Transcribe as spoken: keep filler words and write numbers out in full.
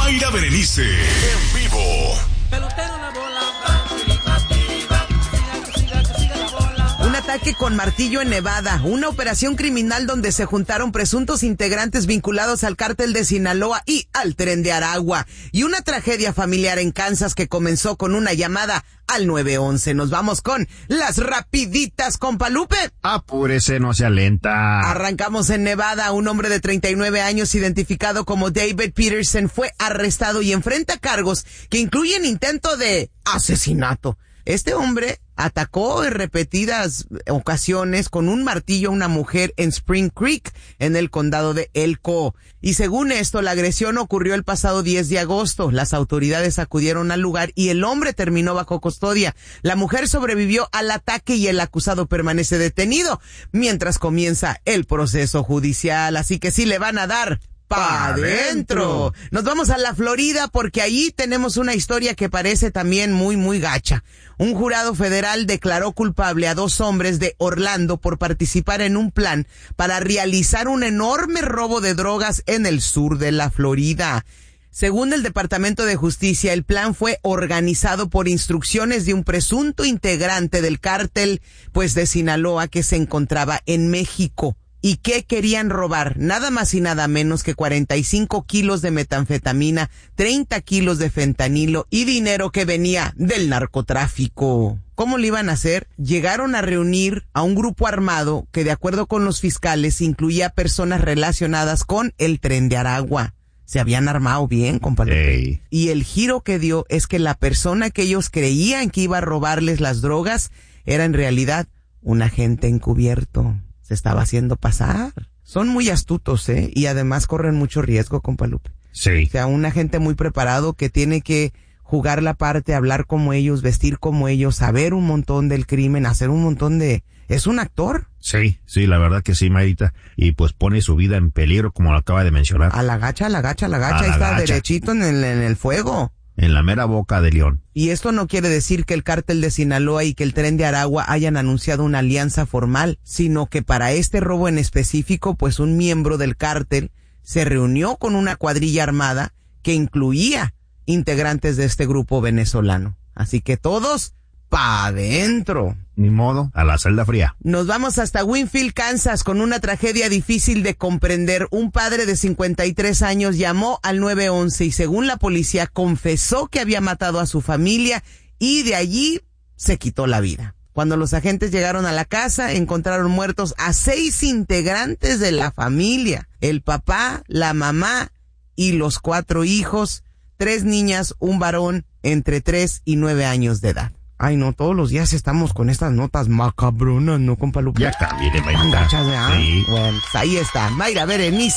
Mayra Berenice, en vivo. Un ataque con martillo en Nevada, una operación criminal donde se juntaron presuntos integrantes vinculados al cártel de Sinaloa y al Tren de Aragua, y una tragedia familiar en Kansas que comenzó con una llamada al nueve once. Nos vamos con las rapiditas, compa Lupe. Apúrese, no sea lenta. Arrancamos en Nevada. Un hombre de treinta y nueve años identificado como David Peterson fue arrestado y enfrenta cargos que incluyen intento de asesinato. Este hombre atacó en repetidas ocasiones con un martillo a una mujer en Spring Creek, en el condado de Elko. Y según esto, la agresión ocurrió el pasado diez de agosto. Las autoridades acudieron al lugar y el hombre terminó bajo custodia. La mujer sobrevivió al ataque y el acusado permanece detenido mientras comienza el proceso judicial. Así que sí le van a dar pa' adentro. Nos vamos a la Florida porque ahí tenemos una historia que parece también muy, muy gacha. Un jurado federal declaró culpable a dos hombres de Orlando por participar en un plan para realizar un enorme robo de drogas en el sur de la Florida. Según el Departamento de Justicia, el plan fue organizado por instrucciones de un presunto integrante del cártel, pues de Sinaloa, que se encontraba en México. ¿Y qué querían robar? Nada más y nada menos que cuarenta y cinco kilos de metanfetamina, treinta kilos de fentanilo y dinero que venía del narcotráfico. ¿Cómo lo iban a hacer? Llegaron a reunir a un grupo armado que, de acuerdo con los fiscales, incluía personas relacionadas con el Tren de Aragua. Se habían armado bien, compadre. Hey. Y el giro que dio es que la persona que ellos creían que iba a robarles las drogas era en realidad un agente encubierto. Se estaba haciendo pasar. Son muy astutos, ¿eh? Y además corren mucho riesgo, compa Lupe. Sí. O sea, un agente muy preparado que tiene que jugar la parte, hablar como ellos, vestir como ellos, saber un montón del crimen, hacer un montón de... ¿Es un actor? Sí, sí, la verdad que sí, Mayrita. Y pues pone su vida en peligro, como lo acaba de mencionar. A la gacha, a la gacha, a la gacha. A Ahí la está gacha. derechito en el, en el fuego. En la mera boca de león. Y esto no quiere decir que el cártel de Sinaloa y que el Tren de Aragua hayan anunciado una alianza formal, sino que para este robo en específico, pues un miembro del cártel se reunió con una cuadrilla armada que incluía integrantes de este grupo venezolano. Así que todos pa' adentro. Ni modo, a la celda fría. Nos vamos hasta Winfield, Kansas, con una tragedia difícil de comprender. Un padre de cincuenta y tres años llamó al nueve once y, según la policía, confesó que había matado a su familia y de allí se quitó la vida. Cuando los agentes llegaron a la casa, encontraron muertos a seis integrantes de la familia. El papá, la mamá y los cuatro hijos, tres niñas, un varón entre tres y nueve años de edad. Ay, no, todos los días estamos con estas notas macabronas, ¿no, compa Lupe? Ya cambié de Tan gachas, ¿verdad? Sí. Bueno, pues ahí está. Mayra Berenice.